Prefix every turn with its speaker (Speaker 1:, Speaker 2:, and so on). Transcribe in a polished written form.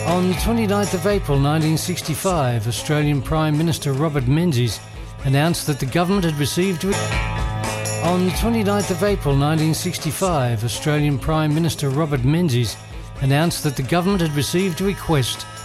Speaker 1: On the 29th of April 1965, Australian Prime Minister Robert Menzies announced that the government had received... On the 29th of April 1965, Australian Prime Minister Robert Menzies announced that the government had received a request